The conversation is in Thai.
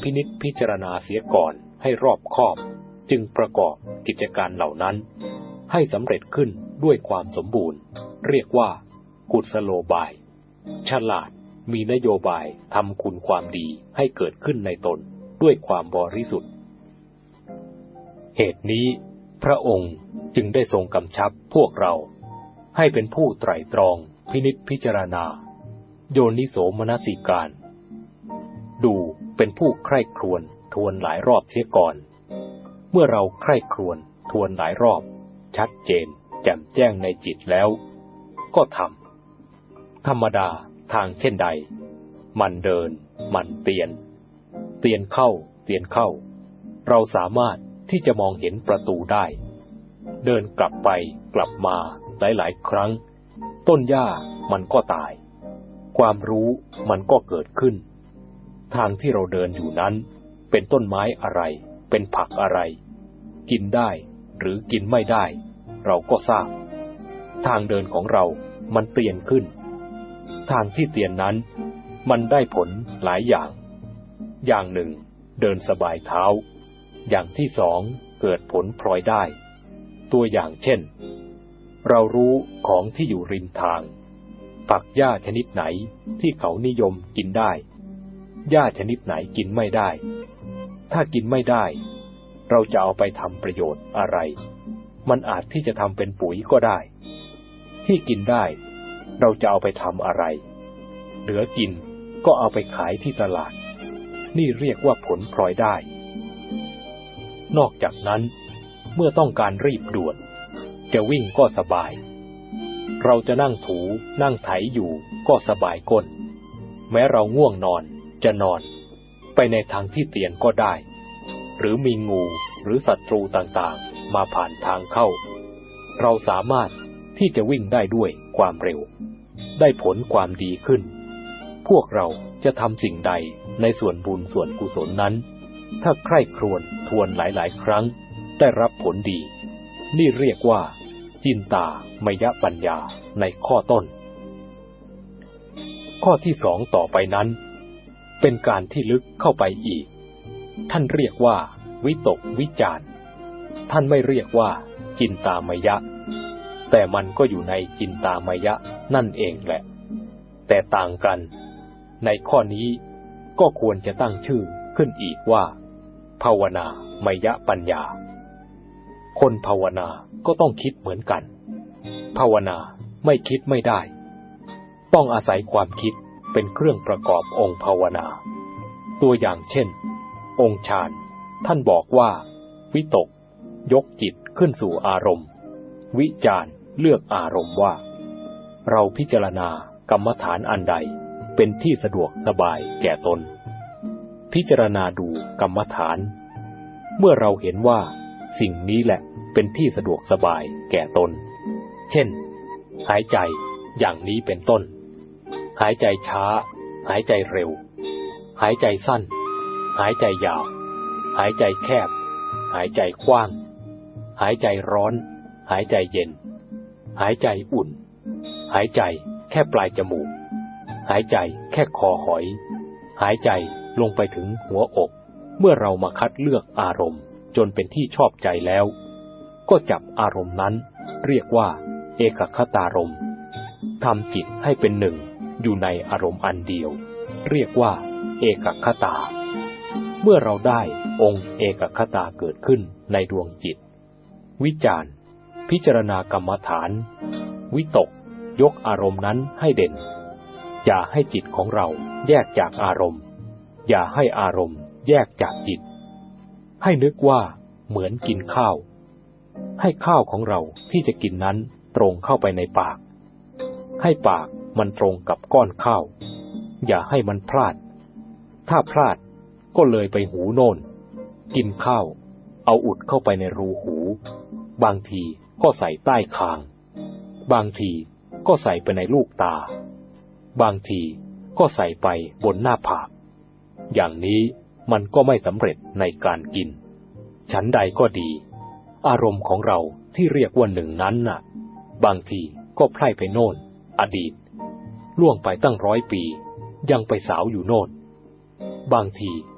พินิจพิจารณาเสียก่อนให้รอบคอบจึงประกอบกิจการเหล่านั้นให้สำเร็จขึ้นด้วยความสมบูรณ์เรียกว่ากุศโลบายฉลาดมีนโยบายทำคุณความดีให้เกิดขึ้นในตนด้วยความบริสุทธิ์เหตุนี้พระองค์จึงได้ทรงกำชับพวกเราให้เป็นผู้ไตร่ตรองพินิจพิจารณาโยนิโสมนสิการดูเป็นผู้ใคร่ครวญทวนหลายรอบเสียก่อนเมื่อเราใคร่ครวญทวนหลายรอบชัดเจนแจ่มแจ้งในจิตแล้วก็ทำธรรมดาทางเช่นใดมันเดินมันเตียนเข้าเราสามารถที่จะมองเห็นประตูได้เดินกลับไปกลับมาหลายๆครั้งต้นหญ้ามันก็ตายความรู้มันก็เกิดขึ้นทางที่เราเดินอยู่นั้นเป็นต้นไม้อะไรเป็นผักอะไรกินได้หรือกินไม่ได้เราก็ทราบทางเดินของเรามันเปลี่ยนขึ้นทางที่เตียนนั้นมันได้ผลหลายอย่างหนึ่งเดินสบายเท้าอย่างที่สองเกิดผลพลอยได้ตัวอย่างเช่นเรารู้ของที่อยู่ริมทางผักหญ้าชนิดไหนที่เขานิยมกินได้หญ้าชนิดไหนกินไม่ได้ถ้ากินไม่ได้เราจะเอาไปทำประโยชน์อะไรมันอาจที่จะทำเป็นปุ๋ยก็ได้ที่กินได้เราจะเอาไปทำอะไรเหลือกินก็เอาไปขายที่ตลาดนี่เรียกว่าผลพลอยได้นอกจากนั้นเมื่อต้องการรีบด่วนจะวิ่งก็สบายเราจะนั่งถูนั่งไถอยู่ก็สบายก้นแม้เราง่วงนอนจะนอนไปในทางที่เตียนก็ได้หรือมีงูหรือศัตรูต่างๆมาผ่านทางเข้าเราสามารถที่จะวิ่งได้ด้วยความเร็วได้ผลความดีขึ้นพวกเราจะทำสิ่งใดในส่วนบุญส่วนกุศลนั้นถ้าใคร่ครวญทวนหลายๆครั้งได้รับผลดีนี่เรียกว่าจินตามยปัญญาในข้อต้นข้อที่สองต่อไปนั้นเป็นการที่ลึกเข้าไปอีกท่านเรียกว่าวิตกวิจารท่านไม่เรียกว่าจินตามยะแต่มันก็อยู่ในจินตามยะนั่นเองแหละแต่ต่างกันในข้อนี้ก็ควรจะตั้งชื่อขึ้นอีกว่าภาวนามยปัญญาคนภาวนาก็ต้องคิดเหมือนกันภาวนาไม่คิดไม่ได้ต้องอาศัยความคิดเป็นเครื่องประกอบองค์ภาวนาตัวอย่างเช่นองค์ฌานท่านบอกว่าวิตกยกจิตขึ้นสู่อารมณ์วิจารเลือกอารมณ์ว่าเราพิจารณากรรมฐานอันใดเป็นที่สะดวกสบายแก่ตนพิจารณาดูกรรมฐานเมื่อเราเห็นว่าสิ่งนี้แหละเป็นที่สะดวกสบายแก่ตนเช่นหายใจอย่างนี้เป็นต้นหายใจช้าหายใจเร็วหายใจสั้นหายใจยาวหายใจแคบหายใจกว้างหายใจร้อนหายใจเย็นหายใจอุ่นหายใจแค่ปลายจมูกหายใจแค่คอหอยหายใจลงไปถึงหัวอกเมื่อเรามาคัดเลือกอารมณ์จนเป็นที่ชอบใจแล้วก็จับอารมณ์นั้นเรียกว่าเอกคตารมณ์ทำจิตให้เป็นหนึ่งอยู่ในอารมณ์อันเดียวเรียกว่าเอกคตาเมื่อเราได้องค์เอกคตาเกิดขึ้นในดวงจิตวิจารพิจารณากรรมฐานวิตกยกอารมณ์นั้นให้เด่นอย่าให้จิตของเราแยกจากอารมณ์อย่าให้อารมณ์แยกจากจิตให้นึกว่าเหมือนกินข้าวให้ข้าวของเราที่จะกินนั้นตรงเข้าไปในปากให้ปากมันตรงกับก้อนข้าวอย่าให้มันพลาดถ้าพลาดก็เลยไปหูโน่นกินข้าวเอาอุดเข้าไปในรูหูบางทีก็ใส่ใต้คางบางทีก็ใส่ไปในลูกตาบางทีก็ใส่ไปบนหน้าผากอย่างนี้มันก็ไม่สำเร็จในการกินฉันใดก็ดีอารมณ์ของเราที่เรียกว่าหนึ่งนั้นน่ะบางทีก็ไพร่ไปโน่นอดีตล่วงไปตั้ง100 ปียังไปสาวอยู่โน่นบางที